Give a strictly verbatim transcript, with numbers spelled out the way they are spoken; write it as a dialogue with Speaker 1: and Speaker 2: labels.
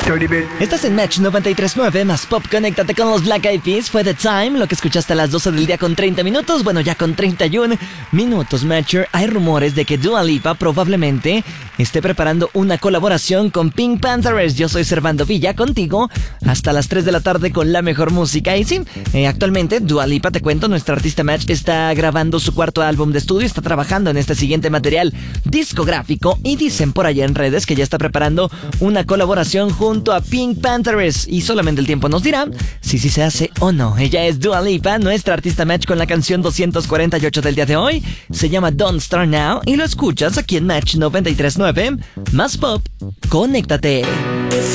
Speaker 1: Dirty bit.
Speaker 2: Estás en Match noventa y tres punto nueve más Pop. Conéctate con los Black Eyed Peas. Fue The Time, lo que escuchaste a las doce del día con treinta minutos. Bueno, ya con treinta y uno minutos, Matcher. Hay rumores de que Dua Lipa probablemente esté preparando una colaboración con Pink Panthers. Yo soy Servando Villa, contigo hasta las tres de la tarde con la mejor música. Y sí, eh, actualmente Dua Lipa, te cuento, nuestra artista Match está grabando su cuarto álbum de estudio. Está trabajando en este siguiente material discográfico. Y dicen por allá en redes que ya está preparando una colaboración junto a Pink Panthers. Y solamente el tiempo nos dirá si sí se hace o no. Ella es Dua Lipa, nuestra artista Match, con la canción doscientos cuarenta y ocho del día de hoy. Se llama Don't Start Now y lo escuchas aquí en Match noventa y tres punto nueve más Pop. Conéctate.